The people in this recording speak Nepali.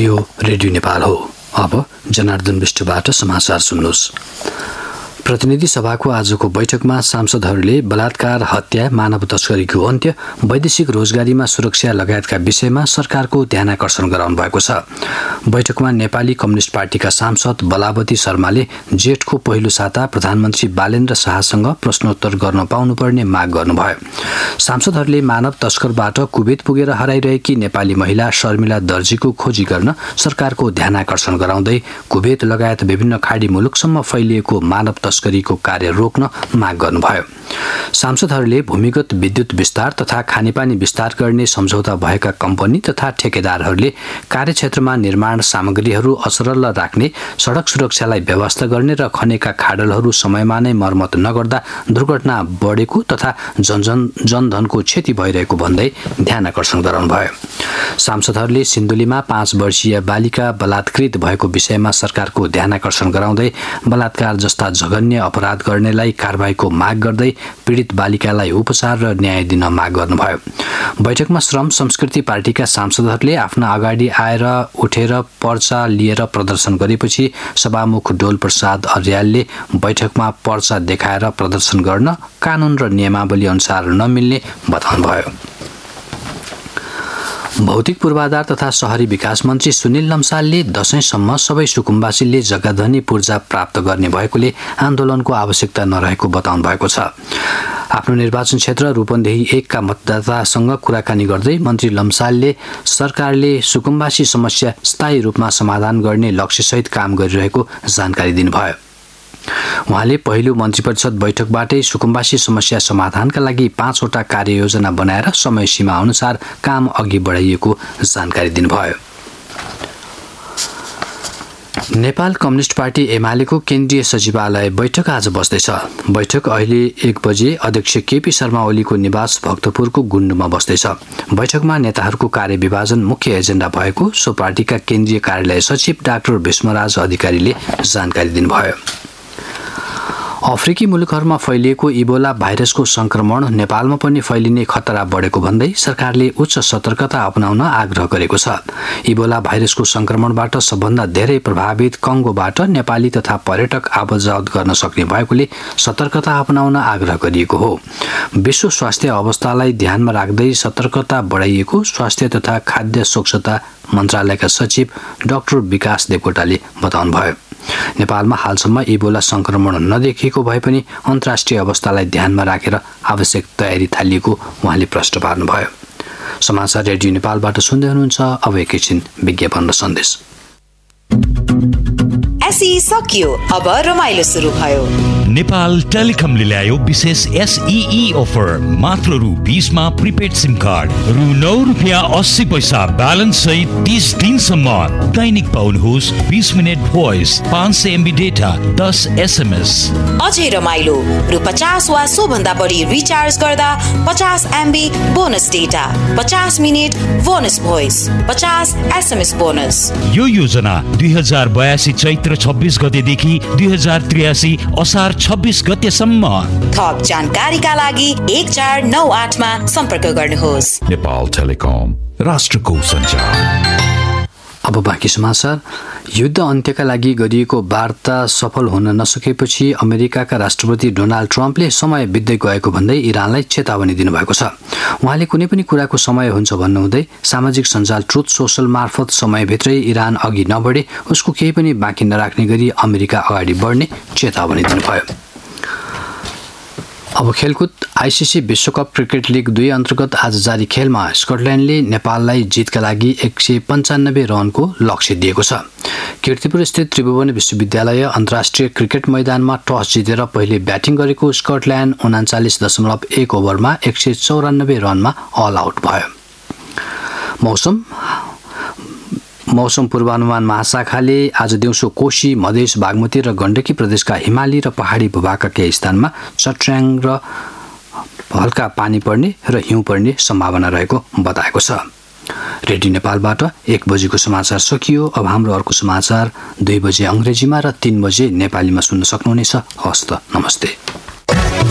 यो रेडियो नेपाल हो। अब जनार्दन विष्टबाट समाचार सुन्नुहोस्। प्रतिनिधि सभाको आजको बैठकमा सांसदहरूले बलात्कार, हत्या, मानव तस्करीको अन्त्य, वैदेशिक रोजगारीमा सुरक्षा लगायतका विषयमा सरकारको ध्यानाकर्षण गराउनु भएको छ। बैठकमा नेपाली कम्युनिस्ट पार्टीका सांसद बलावती शर्माले जेठको पहिलो साता प्रधानमन्त्री बालेन्द्र शाहसँग प्रश्नोत्तर गर्न पाउनुपर्ने माग गर्नुभयो। सांसदहरूले मानव तस्करबाट कुवेत पुगेर हराइरहेकी नेपाली महिला शर्मिला दर्जीको खोजी गर्न सरकारको ध्यानाकर्षण गराउँदै कुवेत लगायत विभिन्न खाडी मुलुकसम्म फैलिएको मानव तस्करीको कार्य रोक्न माग गर्नुभयो। सांसदहरूले भूमिगत विद्युत विस्तार तथा खानेपानी विस्तार गर्ने सम्झौता भएका कम्पनी तथा ठेकेदारहरूले कार्यक्षेत्रमा निर्माण सामग्रीहरू असरल राख्ने, सडक सुरक्षालाई व्यवस्था गर्ने र खनेका खाडलहरू समयमा नै मर्मत नगर्दा दुर्घटना बढेको तथा जनधनको क्षति भइरहेको भन्दै ध्यानाकर्षण गराउनुभयो। सांसदहरूले सिन्धुलीमा 5 वर्षीय बालिका बलात्कृत भएको विषयमा सरकारको ध्यानाकर्षण गराउँदै बलात्कार जस्ता जघन्य अपराध गर्नेलाई कारबाहीको माग गर्दै पीडित बालिकालाई उपचार र न्याय दिन माग गर्नुभयो। बैठकमा श्रम संस्कृति पार्टीका सांसदहरूले आफ्ना अगाडि आएर उठेर पर्चा लिएर प्रदर्शन गरेपछि सभामुख डोल प्रसाद अर्यालले बैठकमा पर्चा देखाएर प्रदर्शन गर्न कानून र नियमावली अनुसार नमिल्ने बताउनुभयो। भौतिक पूर्वाधार तथा शहरी विकास मन्त्री सुनिल लम्सालले दशैंसम्म सबै सुकुम्बासीले जग्गाधनी पूर्जा प्राप्त गर्ने भएकोले आन्दोलनको आवश्यकता नरहेको बताउनु भएको छ। आफ्नो निर्वाचन क्षेत्र रूपन्देही 1 का मतदातासँग कुराकानी गर्दै मन्त्री लम्सालले सरकारले सुकुम्बासी समस्या स्थायी रूपमा समाधान गर्ने लक्ष्यसहित काम गरिरहेको जानकारी दिनुभयो। उहाँले पहिलो मन्त्रीपरिषद बैठकबाटै सुकुम्बासी समस्या समाधानका लागि 5 वटा कार्ययोजना बनाएर समय सीमा अनुसार काम अघि बढाइएको जानकारी दिनुभयो। नेपाल कम्युनिस्ट पार्टी एमालेको केन्द्रीय सचिवालय बैठक आज बस्दैछ। बैठक अहिले 1 बजे अध्यक्ष केपी शर्मा ओलीको निवास भक्तपुरको गुण्डुमा बस्दैछ। बैठकमा नेताहरूको कार्यविभाजन मुख्य एजेन्डा भएको सो पार्टीका केन्द्रीय कार्यालय सचिव डाक्टर भीष्मराज अधिकारीले जानकारी दिनुभयो। अफ्रिकी मुलुकहरूमा फैलिएको इबोला भाइरसको संक्रमण नेपालमा पनि फैलिने खतरा बढेको भन्दै सरकारले उच्च सतर्कता अपनाउन आग्रह गरेको छ। इबोला भाइरसको संक्रमणबाट सबभन्दा धेरै प्रभावित कङ्गोबाट नेपाली तथा पर्यटक आवतजावत गर्न सक्ने भएकोले सतर्कता अपनाउन आग्रह गरिएको हो। विश्व स्वास्थ्य अवस्थालाई ध्यानमा राख्दै सतर्कता बढाइएको स्वास्थ्य तथा खाद्य स्वच्छता मन्त्रालयका सचिव डाक्टर विकास देवकोटाले बताउनुभयो। नेपालमा हालसम्म इबोला संक्रमण नदेखिएको भए पनि अन्तर्राष्ट्रिय अवस्थालाई ध्यानमा राखेर आवश्यक तयारी थालिएको उहाँले प्रश्न पार्नुभयो। समाचार रेडियो नेपालबाट सुन्दै हुनुहुन्छ। अब एकैछिन विज्ञापन र सन्देश। एसई सकियो, अब रमाइलो सुरु भयो। नेपाल टेलिकमले ल्यायो विशेष SEE अफर। मात्र रु 20 मा प्रिपेड सिम कार्ड, रु 9 रुपैयाँ 80 पैसा ब्यालेन्स सहित 30 दिनसम्म दैनिक पाउनुहोस् 20 minute voice, 500 MB data, 10 SMS। अझै रमाइलो, रु 50 वा सो भन्दा बढी रिचार्ज गर्दा 50 MB bonus data, 50 minute bonus voice, 50 SMS bonus. यो योजना 2082 चैत्र 26 गतेदेखि 2083 असार 26 गतेसम्म। थप जानकारीका लागि 1498 मा सम्पर्क गर्नुहोस्। नेपाल टेलिकम, राष्ट्रको सञ्चार। अब बाँकी समाचार। युद्ध अन्त्यका लागि गरिएको वार्ता सफल हुन नसकेपछि अमेरिकाका राष्ट्रपति डोनाल्ड ट्रम्पले समय बित्दै गएको भन्दै इरानलाई चेतावनी दिनुभएको छ। उहाँले कुनै पनि कुराको समय हुन्छ भन्नुहुँदै सामाजिक सञ्जाल ट्रुथ सोसल मार्फत समयभित्रै इरान अघि नबढे उसको केही पनि बाँकी नराख्ने गरी अमेरिका अगाडि बढ्ने चेतावनी दिनुभयो। अब खेलकुद। आइसिसी विश्वकप क्रिकेट लिग 2 अन्तर्गत आज जारी खेलमा स्कटल्यान्डले नेपाललाई जितका लागि 195 रनको लक्ष्य दिएको छ। कीर्तिपुर स्थित त्रिभुवन विश्वविद्यालय अन्तर्राष्ट्रिय क्रिकेट मैदानमा टस जितेर पहिले ब्याटिङ गरेको स्कटल्यान्ड 39.1 ओभरमा 194 रनमा अल आउट भयो। मौसम पूर्वानुमान महाशाखाले आज दिउँसो कोशी, मधेस, बागमती र गण्डकी प्रदेशका हिमाली र पहाडी भूभागका केही स्थानमा चट्र्याङ र हल्का पानी पर्ने र हिउँ पर्ने सम्भावना रहेको बताएको छ। रेडियो नेपालबाट 1 बजेको समाचार सकियो। अब हाम्रो अर्को समाचार 2 बजे अङ्ग्रेजीमा र 3 बजे नेपालीमा सुन्न सक्नुहुनेछ। हस्त नमस्ते।